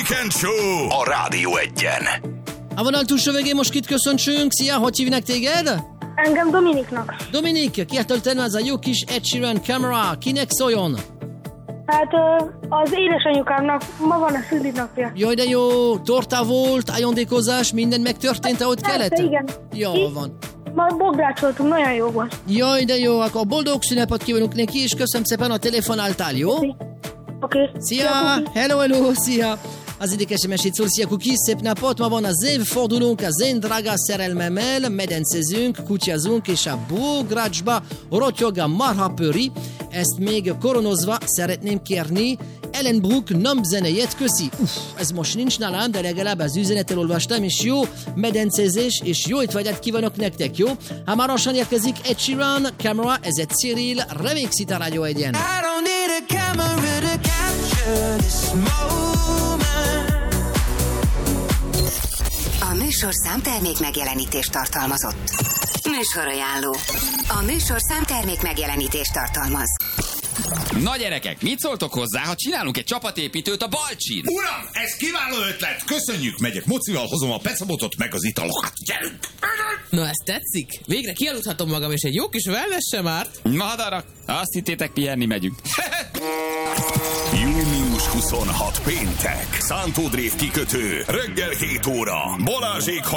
Weekend Show a Rádió Egyen. A vonal túlsó végén most kit köszöntsünk. Szia, hogy hívnak téged? Engem Dominiknak. Dominik, kiától tenni az a jó kis Ed Sheeran Camera. Kinek szóljon? Hát az édesanyukámnak ma van a szülinapja. Jaj, de jó, torta volt, ajándékozás, minden megtörtént, ahogy kellett? Igen. Jól van. Ma bográcsoltunk, nagyon jó volt. Jaj, de jó, akkor boldog szünepet kívánunk neki, és köszönöm szépen a telefonáltál, jó? Oké. Szia, hello, szia! Az idék SMS-ét szól, szia Kuki, szép napot! Ma van az évfordulónk az én drága szerelmemmel, medencezünk, kutyázunk, és a bográcsba rotyog a marhapöri. Ezt még koronozva szeretném kérni Ellen Brook zenéjét, köszi! Ez most nincs nálam, de legalább az üzenetet olvastam, és jó medencezés, és jó étvágyat kívánok nektek, jó? Hamarosan érkezik Ed Sheeran, Camera, ez egy Cyril, remix itt a Rádió Egyen. A műsorszám termék megjelenítést tartalmazott. Műsorajánló. A műsorszám termék megjelenítést tartalmaz. Na gyerekek, mit szóltok hozzá, ha csinálunk egy csapatépítőt a Balcsin? Uram, ez kiváló ötlet! Köszönjük, megyek mocival, hozom a pecabotot meg az italokat. Gyerünk! Na, ez tetszik? Végre kialudhatom magam, és egy jó kis wellness sem árt. Madarak, azt hittétek, pihenni megyünk. Június 26 péntek. Szántódrév kikötő. Reggel 7 óra. Balázsék